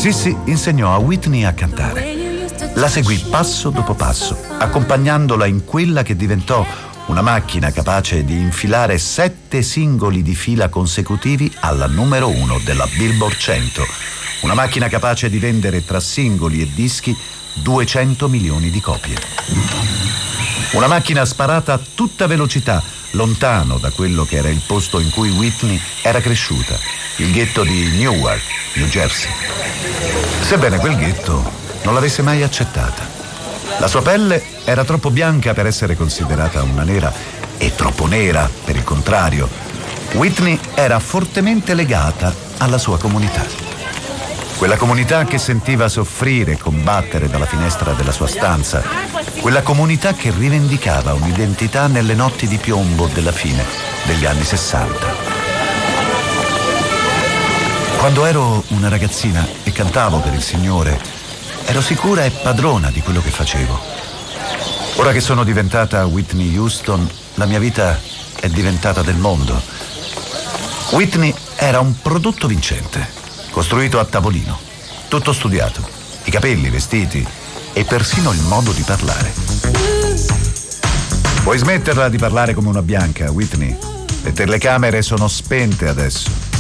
Sissy insegnò a Whitney a cantare. La seguì passo dopo passo, accompagnandola in quella che diventò una macchina capace di infilare 7 singoli di fila consecutivi alla numero 1 della Billboard 100. Una macchina capace di vendere tra singoli e dischi 200 milioni di copie. Una macchina sparata a tutta velocità, lontano da quello che era il posto in cui Whitney era cresciuta, il ghetto di Newark, New Jersey. Sebbene quel ghetto non l'avesse mai accettata. La sua pelle era troppo bianca per essere considerata una nera e troppo nera, per il contrario. Whitney era fortemente legata alla sua comunità. Quella comunità che sentiva soffrire e combattere dalla finestra della sua stanza. Quella comunità che rivendicava un'identità nelle notti di piombo della fine degli anni 60. Quando ero una ragazzina e cantavo per il Signore, ero sicura e padrona di quello che facevo. Ora che sono diventata Whitney Houston, la mia vita è diventata del mondo. Whitney era un prodotto vincente, costruito a tavolino, tutto studiato, i capelli, i vestiti e persino il modo di parlare. Puoi smetterla di parlare come una bianca, Whitney. Le telecamere sono spente adesso.